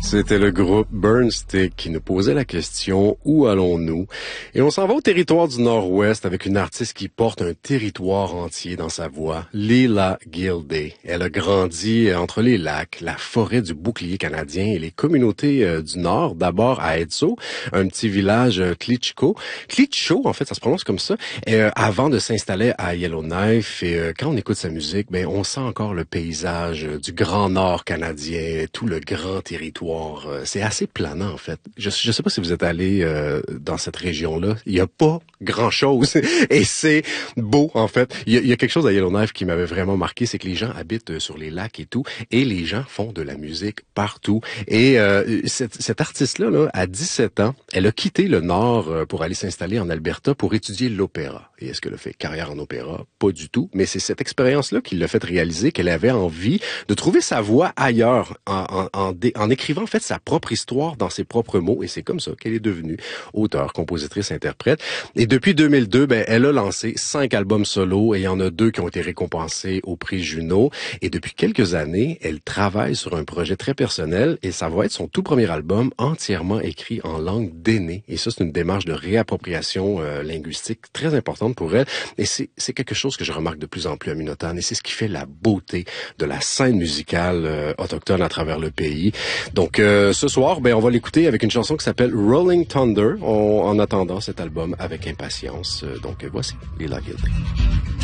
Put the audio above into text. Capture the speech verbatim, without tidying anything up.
C'était le groupe Burnstick qui nous posait la question « Où allons-nous ?» Et on s'en va au territoire du Nord-Ouest avec une artiste qui porte un territoire entier dans sa voix, Leela Gilday. Elle a grandi entre les lacs, la forêt du bouclier canadien et les communautés euh, du Nord, d'abord à Edzo, un petit village euh, Klitschko. Klitschko, en fait, ça se prononce comme ça, euh, avant de s'installer à Yellowknife. Et euh, quand on écoute sa musique, ben on sent encore le paysage euh, du Grand Nord canadien, tout le grand territoire. C'est assez planant, en fait. Je ne sais pas si vous êtes allé euh, dans cette région-là. Il n'y a pas grand-chose. Et c'est beau, en fait. Il y, a, il y a quelque chose à Yellowknife qui m'avait vraiment marqué, c'est que les gens habitent sur les lacs et tout, et les gens font de la musique partout. Et euh, cette, cette artiste-là, là, à dix-sept ans, elle a quitté le Nord pour aller s'installer en Alberta pour étudier l'opéra. Et est-ce qu'elle a fait carrière en opéra? Pas du tout. Mais c'est cette expérience-là qui l'a fait réaliser qu'elle avait envie de trouver sa voix ailleurs en, en, en, dé, en écrivant en fait sa propre histoire dans ses propres mots, et c'est comme ça qu'elle est devenue auteure, compositrice, interprète. Et depuis deux mille deux, ben elle a lancé cinq albums solo, et il y en a deux qui ont été récompensés au prix Juno. Et depuis quelques années, elle travaille sur un projet très personnel, et ça va être son tout premier album entièrement écrit en langue d'aîné. Et ça, c'est une démarche de réappropriation euh, linguistique très importante pour elle. Et c'est c'est quelque chose que je remarque de plus en plus à Minotagne, et c'est ce qui fait la beauté de la scène musicale euh, autochtone à travers le pays. Donc Donc euh, ce soir, ben on va l'écouter avec une chanson qui s'appelle Rolling Thunder. On, en attendant cet album avec impatience. Donc voici Leela Gilday.